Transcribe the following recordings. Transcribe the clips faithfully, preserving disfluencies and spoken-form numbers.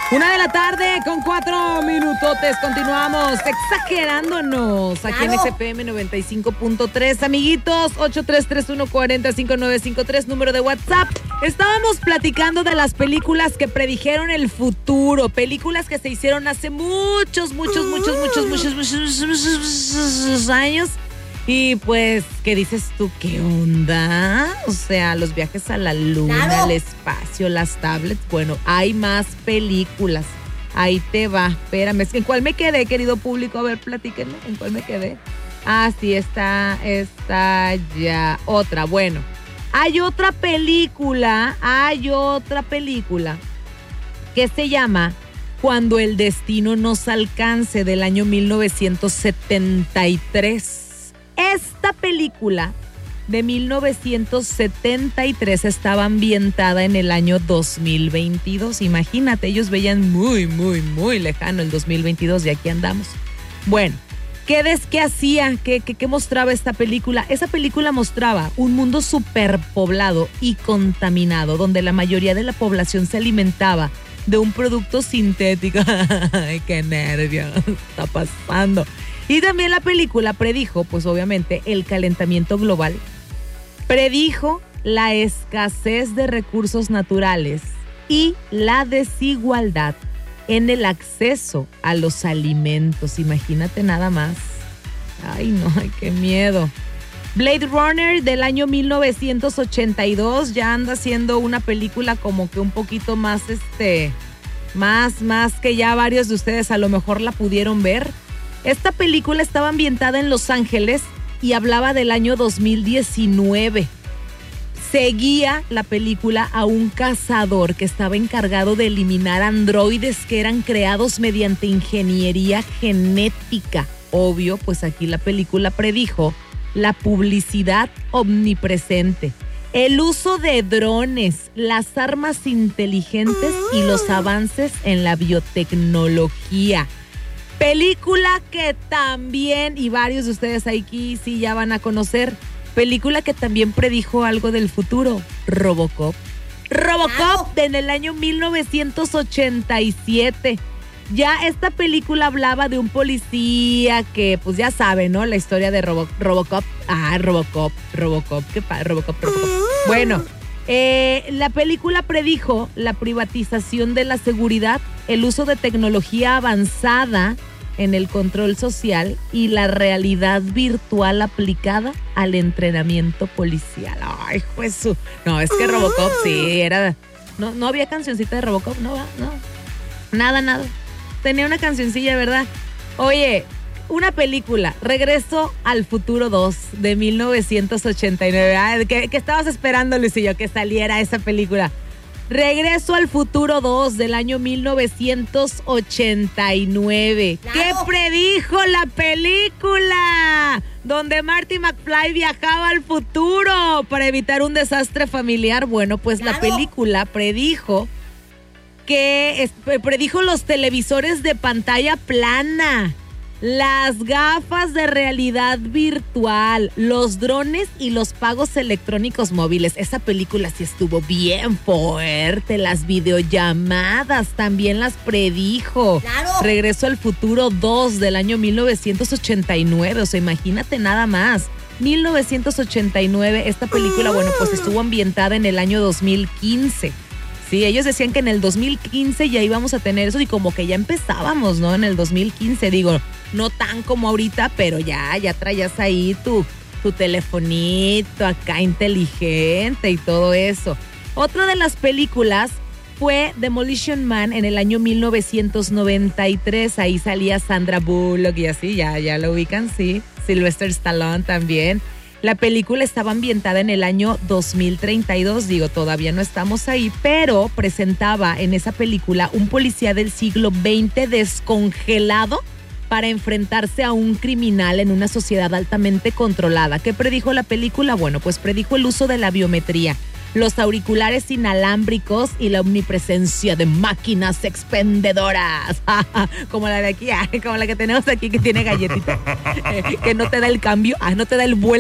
Una de la tarde con cuatro minutotes. Continuamos exagerándonos aquí en Claro. S P M noventa y cinco punto tres. Amiguitos, ocho tres tres uno cuatro cero cinco nueve cinco tres, número de WhatsApp. Estábamos platicando de las películas que predijeron el futuro. Películas que se hicieron hace muchos, muchos, muchos, muchos, muchos, muchos, muchos, muchos años. Y pues, ¿qué dices tú? ¿Qué onda? O sea, los viajes a la luna, Claro. al espacio, las tablets. Bueno, hay más películas. Ahí te va. Espérame, ¿en cuál me quedé, querido público? A ver, platíquenme. ¿En cuál me quedé? Ah, sí, está, está ya. Otra, bueno. Hay otra película, hay otra película que se llama Cuando el destino nos alcance, del año mil novecientos setenta y tres. Esta película de mil novecientos setenta y tres estaba ambientada en el año dos mil veintidós. Imagínate, ellos veían muy, muy, muy lejano el dos mil veintidós y aquí andamos. Bueno, ¿qué, des, qué hacía? ¿Qué, qué, ¿Qué mostraba esta película? Esa película mostraba un mundo superpoblado y contaminado, donde la mayoría de la población se alimentaba de un producto sintético. ¡Ay, qué nervio! Está pasando. Y también la película predijo, pues obviamente, el calentamiento global. Predijo la escasez de recursos naturales y la desigualdad en el acceso a los alimentos. Imagínate nada más. Ay, no, ay, qué miedo. Blade Runner del año mil novecientos ochenta y dos ya anda siendo una película como que un poquito más, este, más, más que ya varios de ustedes a lo mejor la pudieron ver. Esta película estaba ambientada en Los Ángeles y hablaba del año dos mil diecinueve. Seguía la película a un cazador que estaba encargado de eliminar androides que eran creados mediante ingeniería genética. Obvio, pues aquí la película predijo la publicidad omnipresente, el uso de drones, las armas inteligentes y los avances en la biotecnología. Película que también, y varios de ustedes aquí sí ya van a conocer, película que también predijo algo del futuro, Robocop. Robocop en el año mil novecientos ochenta y siete. Ya esta película hablaba de un policía que, pues ya saben, ¿no? La historia de Robo, Robocop. Ah, Robocop, Robocop, qué padre, Robocop, Robocop. Bueno, eh, la película predijo la privatización de la seguridad, el uso de tecnología avanzada en el control social y la realidad virtual aplicada al entrenamiento policial. Ay, Jesús. No, es que Robocop sí era... No, no había cancioncita de Robocop, no, no. Nada, nada. Tenía una cancioncilla, ¿verdad? Oye, una película, Regreso al Futuro dos, de mil novecientos ochenta y nueve. Ah, ¿qué, ¿Qué estabas esperando, Luisillo, que saliera esa película? Regreso al Futuro dos, del año mil novecientos ochenta y nueve. ¡Claro! ¿Qué predijo la película? Donde Marty McFly viajaba al futuro para evitar un desastre familiar. Bueno, pues ¡Claro! la película predijo que es, predijo los televisores de pantalla plana, las gafas de realidad virtual, los drones y los pagos electrónicos móviles. Esa película sí estuvo bien fuerte. Las videollamadas también las predijo. ¡Claro! Regreso al Futuro dos, del año mil novecientos ochenta y nueve. O sea, imagínate nada más. mil novecientos ochenta y nueve, esta película, bueno, pues estuvo ambientada en el año dos mil quince. Sí, ellos decían que en el dos mil quince ya íbamos a tener eso y como que ya empezábamos, ¿no? En el dos mil quince, digo, no tan como ahorita, pero ya, ya traías ahí tu, tu telefonito acá inteligente y todo eso. Otra de las películas fue Demolition Man en el año mil novecientos noventa y tres. Ahí salía Sandra Bullock y así, ya, ya lo ubican, sí. Sylvester Stallone también. La película estaba ambientada en el año dos mil treinta y dos, digo, todavía no estamos ahí, pero presentaba en esa película un policía del siglo veinte descongelado para enfrentarse a un criminal en una sociedad altamente controlada. ¿Qué predijo la película? Bueno, pues predijo el uso de la biometría, los auriculares inalámbricos y la omnipresencia de máquinas expendedoras. Como la de aquí, como la que tenemos aquí que tiene galletita, eh, que no te da el cambio, ah, no te da el vuelto.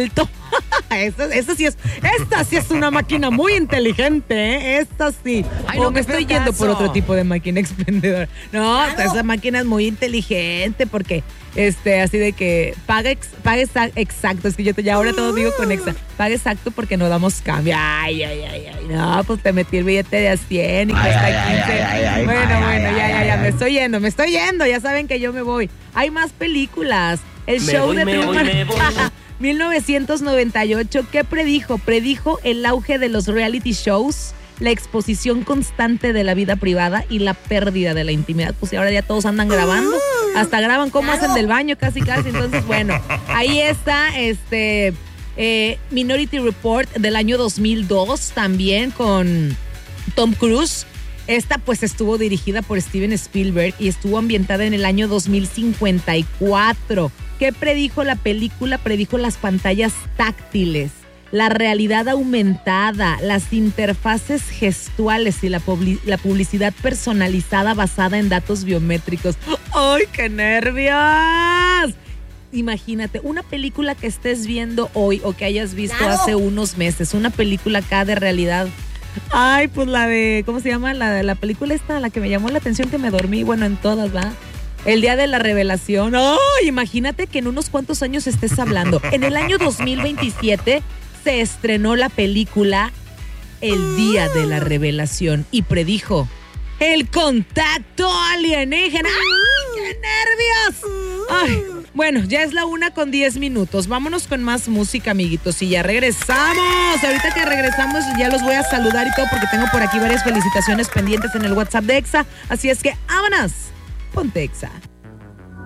Esta, esta, sí es, esta sí es una máquina muy inteligente, ¿eh? Esta sí. Ay, o no, me qué estoy feo yendo caso. por otro tipo de máquina expendedora. No, Claro. esa máquina es muy inteligente porque, este, así de que paga, ex, paga exa- exacto. Es que yo te, ya ahora todo digo con exa. Paga exacto porque no damos cambio. Ay, ay, ay, ay. No, pues te metí el billete de a cien y Ay, cuesta ay, ay, quince. ay, ay, ay, bueno, ay, bueno, ay, ya, ay, ya, ya. ay, Me ay. estoy yendo, me estoy yendo. Ya saben que yo me voy. Hay más películas. El Me show voy, de me voy, Truman. me voy. mil novecientos noventa y ocho, ¿qué predijo? Predijo el auge de los reality shows, la exposición constante de la vida privada y la pérdida de la intimidad. Pues y ahora ya todos andan grabando, hasta graban cómo hacen del baño, casi casi. Entonces, bueno, ahí está este eh, Minority Report del año dos mil dos, también con Tom Cruise. Esta pues estuvo dirigida por Steven Spielberg y estuvo ambientada en el año dos mil cincuenta y cuatro. ¿Qué predijo la película? Predijo las pantallas táctiles, la realidad aumentada, las interfaces gestuales y la, publi- la publicidad personalizada basada en datos biométricos. ¡Ay, qué nervios! Imagínate, una película que estés viendo hoy o que hayas visto Claro. hace unos meses, una película acá de realidad. Ay, pues la de, ¿cómo se llama? La de la película esta, la que me llamó la atención, que me dormí, bueno, en todas, ¿va? El día de la revelación. ¡Oh! Imagínate que en unos cuantos años estés hablando. En el año dos mil veintisiete se estrenó la película El día de la revelación y predijo el contacto alienígena. ¡Ay, qué nervios! Ay, bueno, ya es la una con diez minutos. Vámonos con más música, amiguitos. Y ya regresamos. Ahorita que regresamos ya los voy a saludar y todo porque tengo por aquí varias felicitaciones pendientes en el WhatsApp de Exa. Así es que, vámonos. Ponte Exa.